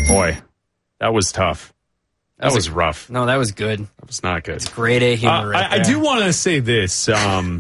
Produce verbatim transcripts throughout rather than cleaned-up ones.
Boy, that was tough. That, that was, was a, rough. No, that was good. That was not good. It's grade A humor uh, right I, I do want to say this. Um,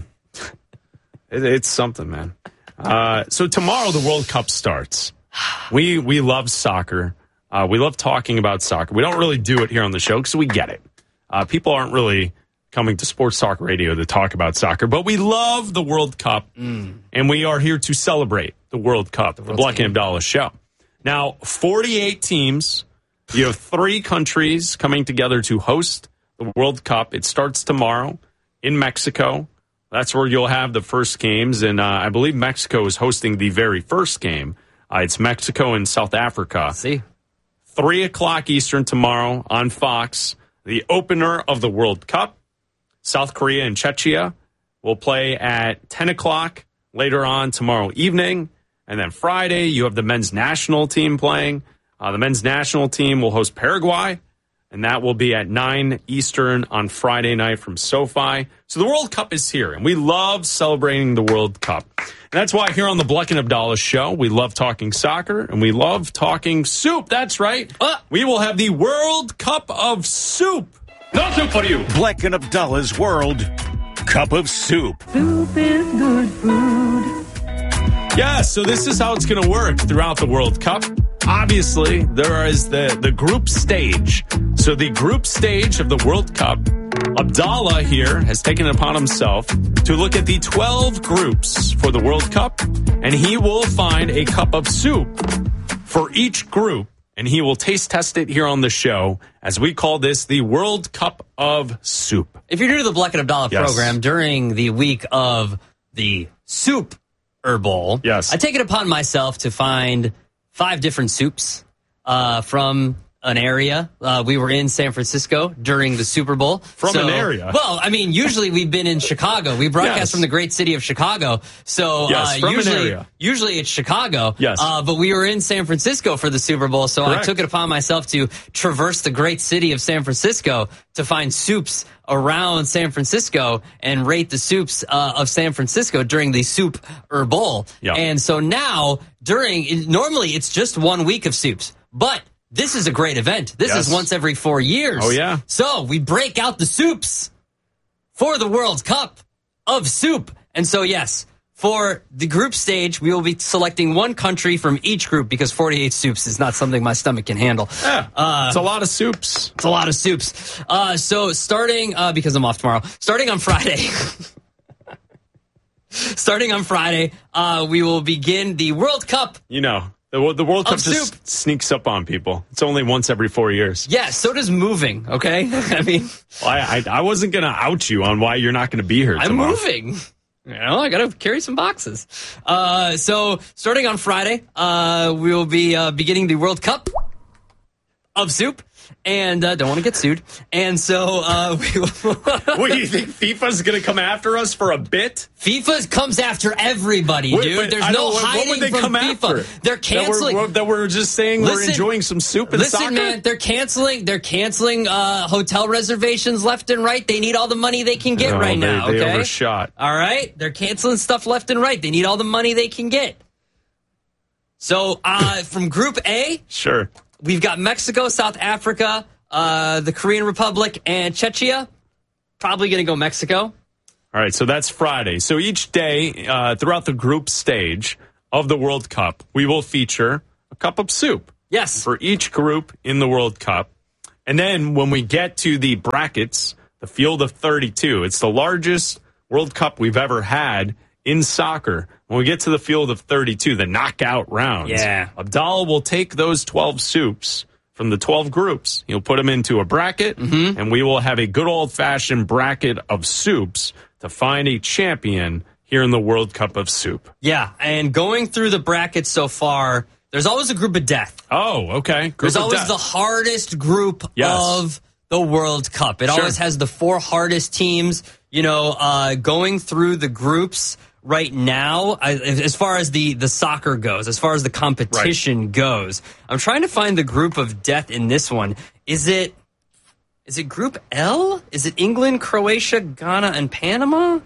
it, it's something, man. Uh, so tomorrow the World Cup starts. We we love soccer. Uh, we love talking about soccer. We don't really do it here on the show because we get it. Uh, people aren't really coming to Sports Talk Radio to talk about soccer, but we love the World Cup, mm. and we are here to celebrate the World Cup, the, the Black and Abdallah show. Now, forty-eight teams. You have three countries coming together to host the World Cup. It starts tomorrow in Mexico. That's where you'll have the first games, and uh, I believe Mexico is hosting the very first game. Uh, it's Mexico and South Africa. See, three o'clock Eastern tomorrow on Fox. The opener of the World Cup. South Korea and Czechia will play at ten o'clock later on tomorrow evening. And then Friday, you have the men's national team playing. Uh, the men's national team will host Paraguay, and that will be at nine Eastern on Friday night from SoFi. So the World Cup is here, and we love celebrating the World Cup. And that's why here on the Bleck and Abdallah show, we love talking soccer, and we love talking soup. That's right. Uh, we will have the World Cup of Soup. No soup for you. Bleck and Abdallah's World Cup of Soup. Soup is good food. Yeah, so this is how it's going to work throughout the World Cup. Obviously, there is the, the group stage. So the group stage of the World Cup, Abdallah here has taken it upon himself to look at the twelve groups for the World Cup, and he will find a cup of soup for each group, and he will taste test it here on the show, as we call this the World Cup of Soup. If you're new to the Bleck and Abdallah yes. program, during the week of the Soup Bowl, yes. I take it upon myself to find five different soups uh, from an area. Uh, we were in San Francisco during the Super Bowl. From so, an area? Well, I mean, usually we've been in Chicago. We broadcast yes. from the great city of Chicago. So yes, uh, from usually, an area. usually it's Chicago. Yes. Uh, but we were in San Francisco for the Super Bowl, so Correct. I took it upon myself to traverse the great city of San Francisco to find soups around San Francisco and rate the soups uh, of San Francisco during the Soup Bowl. Yep. And so now, during, normally it's just one week of soups, but this is a great event. This yes. is once every four years. Oh, yeah. So we break out the soups for the World Cup of Soup. And so, yes, for the group stage, we will be selecting one country from each group because forty-eight soups is not something my stomach can handle. Yeah, uh, it's a lot of soups. It's a lot of soups. Uh, so starting, uh, because I'm off tomorrow, starting on Friday, starting on Friday, uh, we will begin the World Cup. You know, the, the World Cup of just soup. sneaks up on people. It's only once every four years. Yeah, so does moving, okay? I mean, well, I, I, I wasn't going to out you on why you're not going to be here I'm tomorrow. moving. You know, I got to carry some boxes. Uh, so starting on Friday, uh, we will be uh, beginning the World Cup of Soup. And uh, don't want to get sued. And so uh, we will. What, do you think FIFA's going to come after us for a bit? FIFA comes after everybody, Wait, dude. Wait, There's I no know, hiding what would they from come FIFA. After? They're canceling. That we're, that we're just saying listen, we're enjoying some soup and listen, soccer? Listen, man, they're canceling. They're canceling uh, hotel reservations left and right. They need all the money they can get no, right they, now. They okay? overshot. All right, they're canceling stuff left and right. They need all the money they can get. So uh, from Group A, sure, we've got Mexico, South Africa, uh, the Korean Republic, and Czechia. Probably going to go Mexico. All right, so that's Friday. So each day uh, throughout the group stage of the World Cup, we will feature a cup of soup. Yes. For each group in the World Cup. And then when we get to the brackets, the field of thirty-two, it's the largest World Cup we've ever had in soccer. When we get to the field of thirty-two, the knockout rounds, yeah. Abdallah will take those twelve soups from the twelve groups. He'll put them into a bracket, mm-hmm. and we will have a good old-fashioned bracket of soups to find a champion here in the World Cup of Soup. Yeah, and going through the brackets so far, there's always a group of death. Oh, okay. Group there's of always death. the hardest group yes. of the World Cup. It sure. always has the four hardest teams. You know, uh, going through the groups right now, I, as far as the, the soccer goes, as far as the competition right. goes, I'm trying to find the group of death in this one. Is it is it Group L? Is it England, Croatia, Ghana, and Panama?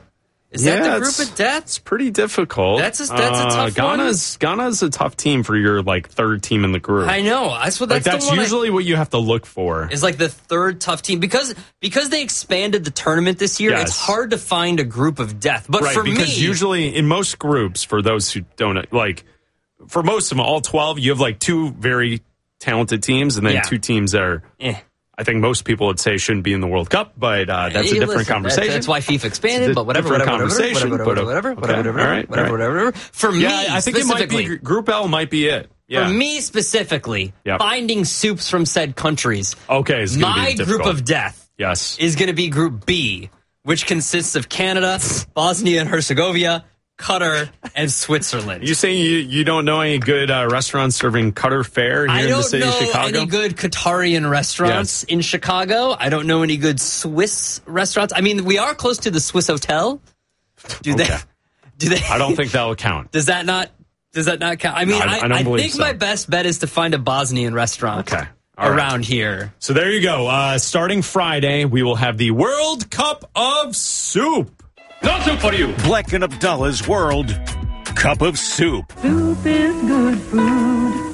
Is yeah, that the it's, group of death? It's pretty difficult. That's a, that's a tough uh, one. Ghana's, Ghana's a tough team for your like third team in the group. I know. That's what like, that's, that's the one usually I, what you have to look for. is like the third tough team because because they expanded the tournament this year. Yes. It's hard to find a group of death. But right, for because me, usually in most groups, for those who don't like, for most of them, all twelve, you have like two very talented teams, and then Yeah. two teams that are. eh. I think most people would say shouldn't be in the World Cup, but uh, that's Hey, a different listen, conversation. That's, that's why FIFA expanded, It's a but whatever, different whatever, conversation, whatever, but, uh, whatever, whatever, okay, whatever, all right, whatever, all right. whatever, whatever. For me, Yeah, I think it might be Group L might be it. Yeah. For me specifically, Yep. finding soups from said countries. Okay, it's gonna be my difficult. group of death Yes. is going to be Group B, which consists of Canada, Bosnia and Herzegovina, Qatar, and Switzerland. You saying you, you don't know any good uh, restaurants serving Qatar fare here I in the don't city know of Chicago? any good Qatarian restaurants Yes. in Chicago. I don't know any good Swiss restaurants. I mean, we are close to the Swiss Hotel. Do Okay. they? Do they? I don't think that will count. Does that not? Does that not count? I mean, No, I- I, I don't I believe think so. my best bet is to find a Bosnian restaurant. Okay. All right. Around here. So there you go. Uh, starting Friday, we will have the World Cup of Soup. No soup for you. Black and Abdallah's World Cup of Soup. Soup is good food.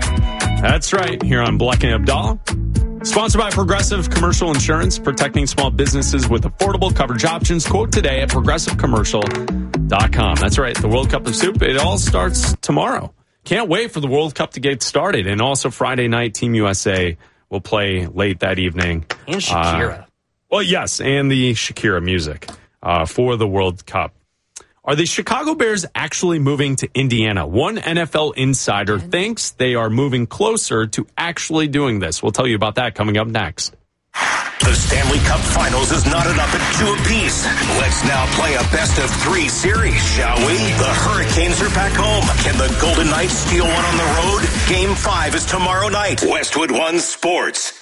That's right, here on Black and Abdallah. Sponsored by Progressive Commercial Insurance, protecting small businesses with affordable coverage options. Quote today at progressive commercial dot com. That's right, the World Cup of Soup. It all starts tomorrow. Can't wait for the World Cup to get started. And also Friday night, Team U S A will play late that evening. And Shakira. Uh, well, yes, and the Shakira music uh, for the World Cup. Are the Chicago Bears actually moving to Indiana? One N F L insider thinks they are moving closer to actually doing this. We'll tell you about that coming up next. The Stanley Cup Finals is knotted up at two apiece. Let's now play a best of three series, shall we? The Hurricanes are back home. Can the Golden Knights steal one on the road? Game five is tomorrow night. Westwood One Sports.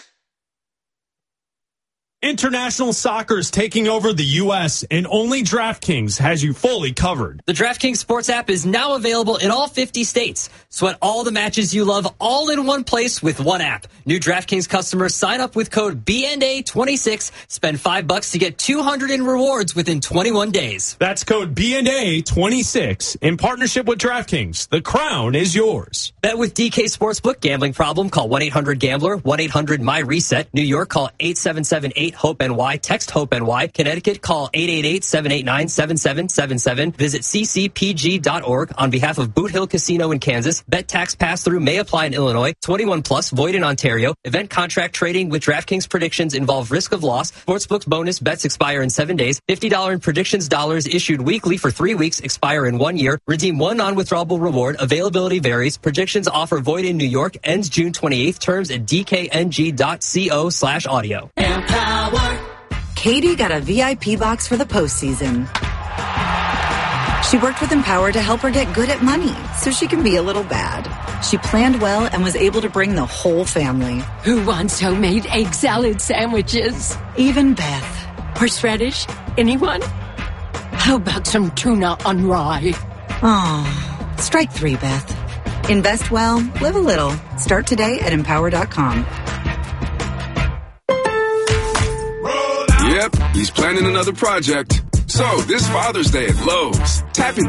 International soccer is taking over the U S, and only DraftKings has you fully covered. The DraftKings Sports app is now available in all fifty states. Sweat all the matches you love all in one place with one app. New DraftKings customers sign up with code B N A twenty-six. Spend five bucks to get two hundred in rewards within twenty-one days. That's code B N A twenty-six in partnership with DraftKings. The crown is yours. Bet with D K Sportsbook. Gambling problem? Call one eight hundred gambler, one eight hundred my reset. New York, call eight seven seven eight hope N Y. Text HOPE-NY. Connecticut, call eight eight eight, seven eight nine, seven seven seven seven. Visit c c p g dot org. On behalf of Boot Hill Casino in Kansas, bet tax pass-through may apply in Illinois. twenty-one plus, void in Ontario. Event contract trading with DraftKings predictions involve risk of loss. Sportsbook's bonus bets expire in seven days. fifty dollars in predictions dollars issued weekly for three weeks, expire in one year. Redeem one non-withdrawable reward. Availability varies. Predictions offer void in New York. Ends June twenty-eighth. Terms at d k n g dot co slash audio. Katie got a V I P box for the postseason. She worked with Empower to help her get good at money so she can be a little bad. She planned well and was able to bring the whole family. Who wants homemade egg salad sandwiches? Even Beth. Horseradish? Anyone? How about some tuna on rye? Oh, strike three, Beth. Invest well, live a little. Start today at empower dot com. Yep, he's planning another project. So, this Father's Day at Lowe's, tap into